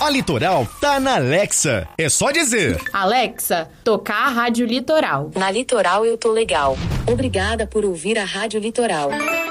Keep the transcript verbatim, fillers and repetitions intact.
A Litoral tá na Alexa. É só dizer: Alexa, tocar a Rádio Litoral. Na Litoral eu tô legal. Obrigada por ouvir a Rádio Litoral.